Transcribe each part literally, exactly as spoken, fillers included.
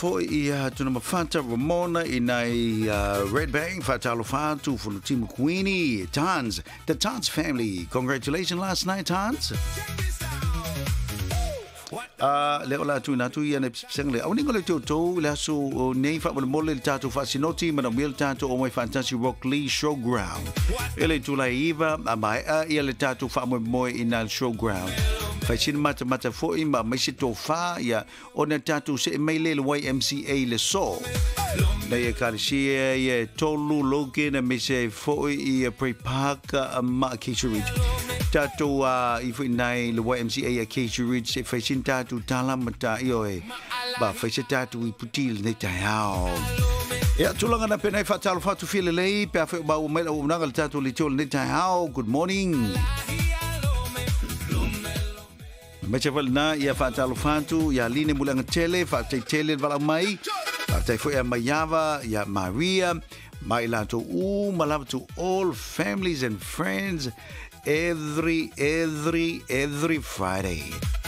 fo ia tuna mafata Ramona inai uh, Red Bank fatalo fatu for the team Queenie Tans, the Tans family. Congratulations last night, Tans. Uh, leo la tu na tu ia ne seng le. Awni ngole tu tu la so nei fa mo le tatu fa sinoti ma mil tatu o mai fantasy rock lee showground. Ele tu la iva mai a ele tatu fa mo mo inal showground. Fa sin mata mata fo i ma mai se to fa ya ona tatu se mai le Y M C A le so. Na ia karisia ia tolu loke na me se fo i pre park ma Keisha Tatu a ifu nai le Y M C A a Keisha Ridge se fa sin tatu tala mata io e ba fa se tatu i putil ne tai hao. Ya tulanga na penai fa talo fa tu file lei pe fa ba o mai o nanga tatu le tol ne tai hao. Good morning. Mechaval na ia fa talo fatu ya line mulanga tele fa te tele vala mai fa te fo ya Mayava ya Maria mai la to u malava to all families and friends every every every Friday.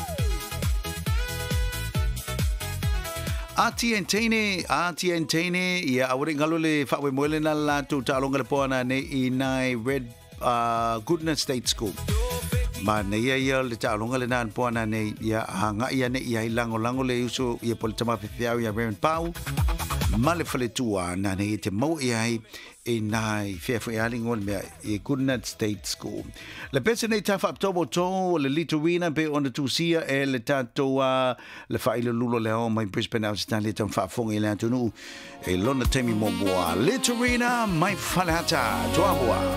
Ati entene ati entene ya awre ngalole fa we moele na la to talonga le pona ne inai Red uh, Goodness State School. Ma ne ia ia le talonga le nan pona ne ia hanga ia ne ia lango lango le uso ia politama fiao ia Raymond Pau. Ma le fale tua na ne te mo ia e nai fea fea alingol mea e Goodness State School. Le pese nei tafa aptobo to le litorina pe ona tusia e le tato a le faile lulo le o mai Brisbane au stan le tam fa fonga le antonu e lona temi mo boa litorina mai falata toa boa.